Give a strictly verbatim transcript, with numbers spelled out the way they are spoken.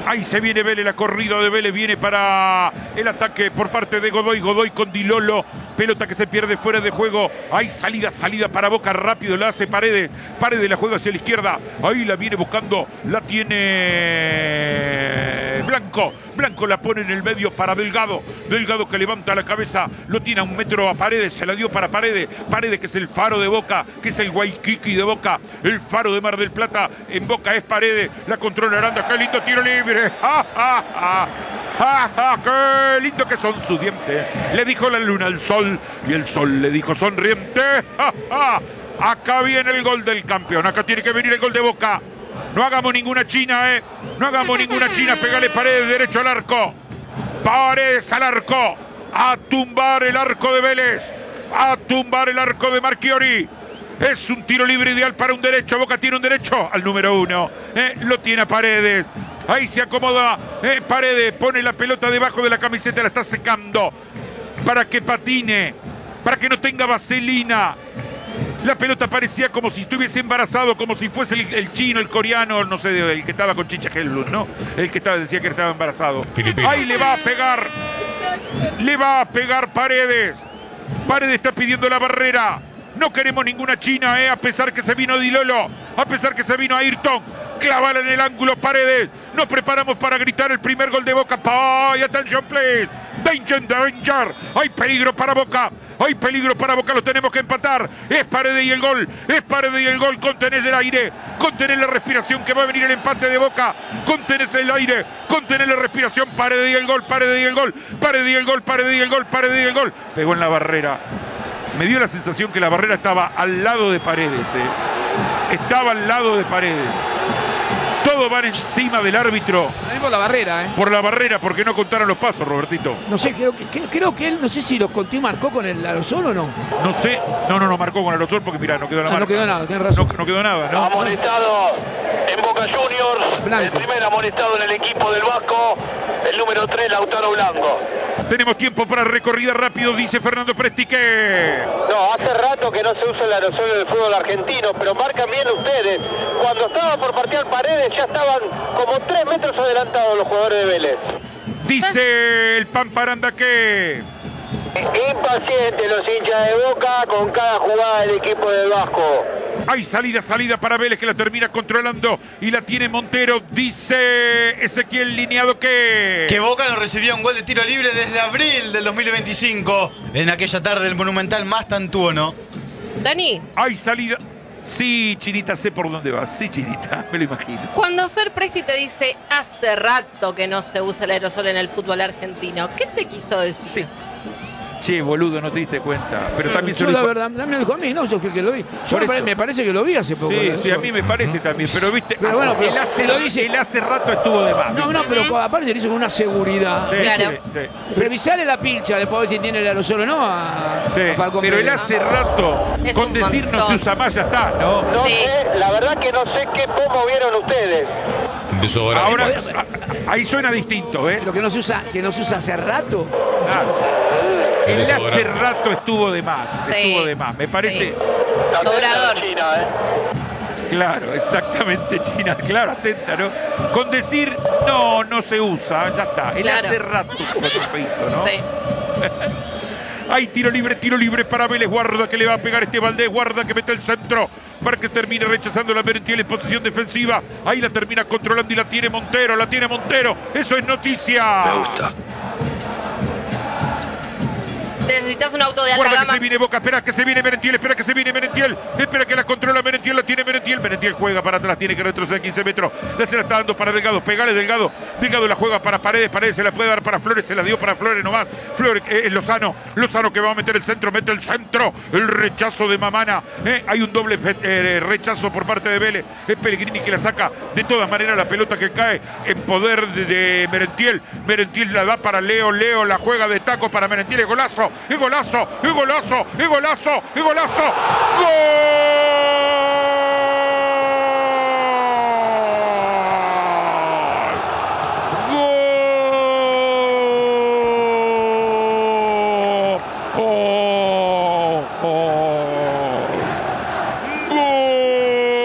Ahí se viene Vélez, la corrida de Vélez viene para el ataque por parte de Godoy. Godoy con Di Lolo. Pelota que se pierde fuera de juego. Hay salida, salida para Boca. Rápido la hace Paredes. Paredes la juega hacia la izquierda. Ahí la viene buscando. La tiene Blanco. Blanco la pone en el medio para Delgado. Delgado que levanta la cabeza. Lo tiene a un metro a Paredes. Se la dio para Paredes. Paredes que es el faro de Boca. Que es el Waikiki de Boca. El faro de Mar del Plata. En Boca es Paredes. La controla Aranda. ¡Qué lindo tiro libre! ¡Ja, ja, ja! ¡Ja, ja! ¡Qué lindo que son sus dientes! Le dijo la luna al sol. Y el sol le dijo sonriente. ¡Ja, ja! Acá viene el gol del campeón. Acá tiene que venir el gol de Boca. No hagamos ninguna china, ¿eh? No hagamos ninguna china. Pegale Paredes derecho al arco. Paredes al arco. A tumbar el arco de Vélez. A tumbar el arco de Marchiori. Es un tiro libre ideal para un derecho. Boca tiene un derecho al número uno. ¿eh? Lo tiene a Paredes. Ahí se acomoda ¿eh? Paredes. Pone la pelota debajo de la camiseta. La está secando. Para que patine. Para que no tenga vaselina. La pelota parecía como si estuviese embarazado, como si fuese el, el chino, el coreano, no sé, el que estaba con Chicha Hellblum, ¿no? El que estaba, decía que estaba embarazado. Filipino. Ahí le va a pegar. Le va a pegar Paredes. Paredes está pidiendo la barrera. No queremos ninguna china, ¿eh? A pesar que se vino Di Lolo. A pesar que se vino Ayrton. Clavala en el ángulo Paredes. Nos preparamos para gritar el primer gol de Boca. ¡Ay, attention please! Danger, danger. Hay peligro para Boca. Hay peligro para Boca, lo tenemos que empatar. Es Paredes y el gol. Es Paredes y el gol. Contener el aire. Contener la respiración que va a venir el empate de Boca. Contener el aire. Contener la respiración. Paredes y el gol. Paredes y el gol. Paredes y el gol. Paredes y el gol. Paredes y el gol. Pegó en la barrera. Me dio la sensación que la barrera estaba al lado de Paredes. ¿eh? Estaba al lado de Paredes. Todos van encima del árbitro. Por la barrera, ¿eh? Por la barrera, porque no contaron los pasos, Robertito. No sé, creo que, creo que él, no sé si los conté, marcó con el Aerosol o no. No sé, no, no, no marcó con el Aerosol porque mirá, no quedó nada. Ah, no quedó nada, tenés razón. No, no quedó nada, ¿no? Amonestado en Boca Juniors. Blanco. El primer amonestado en el equipo del Vasco. El número tres, Lautaro Blanco. Tenemos tiempo para recorrida rápido, dice Fernando Prestique. No, hace rato que no se usa el aerosol en el fútbol argentino, pero marcan bien ustedes. Cuando estaba por partir Paredes ya estaban como tres metros adelantados los jugadores de Vélez. Dice el Pamparanda que... Impacientes los hinchas de Boca con cada jugada del equipo del Vasco. Hay salida, salida para Vélez que la termina controlando y la tiene Montero. Dice Ezequiel Lineado que... Que Boca no recibía un gol de tiro libre desde abril del dos mil veinticinco. En aquella tarde del Monumental más tantuono. Dani. Hay salida... Sí, Chinita, sé por dónde vas. Sí, Chinita, me lo imagino. Cuando Fer Presti te dice hace rato que no se usa el aerosol en el fútbol argentino, ¿qué te quiso decir? Sí. Che, boludo, no te diste cuenta. Pero también se Yo lo la dijo... verdad, me lo dijo a mí, no, yo fui el que lo vi. Yo me, pare, me parece que lo vi hace poco. Sí, sí, a mí me parece también, pero viste, pero bueno, pero el, hace, lo dice... el hace rato estuvo de más. No, no, pero aparte lo hizo con una seguridad. Sí, claro. Sí, sí. Revisarle la pincha después ver si tiene el aerosol o no a, Sí, a Falcón pero el Pérez. hace rato, Es con un decir no montón. se usa más, ya está, ¿no? No Sí. sé, la verdad que no sé qué pomo vieron ustedes. Ahora, ahí suena distinto, ¿ves? Lo que no se usa, que no se usa hace rato. Ah, el hace rato estuvo de más, Sí. estuvo de más, me parece... Sí. Cobrador. China, ¿eh? Claro, exactamente, China, claro, atenta, ¿no? Con decir no, no se usa, ya está. El Claro. hace rato usó Trofeito, ¿no? Sí. Hay tiro libre, tiro libre para Vélez. Guarda que le va a pegar este Valdés. Guarda que mete el centro para que termine rechazando la Merentiel en posición defensiva. Ahí la termina controlando y la tiene Montero. La tiene Montero. Eso es noticia. Me gusta. Necesitas un auto de alta Guarda que gama. se viene Boca, espera que se viene Merentiel, espera que se viene Merentiel, espera que la controla Merentiel, la tiene Merentiel, Merentiel juega para atrás, tiene que retroceder quince metros, la se la está dando para Delgado, pegale Delgado, Delgado la juega para Paredes, Paredes se la puede dar para Flores, se la dio para Flores nomás, Flores, eh, Lozano, Lozano que va a meter el centro, mete el centro, el rechazo de Mamana, eh, hay un doble eh, rechazo por parte de Vélez, es Pellegrini que la saca, de todas maneras la pelota que cae en poder de, de Merentiel, Merentiel la da para Leo, Leo la juega de taco para Merentiel, es golazo, es golazo, ¡y golazo! ¡y golazo! ¡y golazo! ¡Gol!